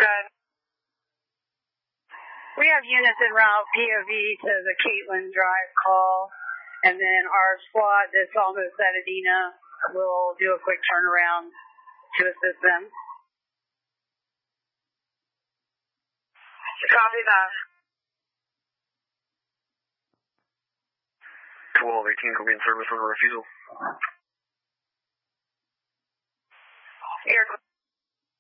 Good. We have units en route POV to the Caitlin Drive call, and then our squad that's almost at Adina will do a quick turnaround to assist them. Copy that. 1218, go be in service on a refusal.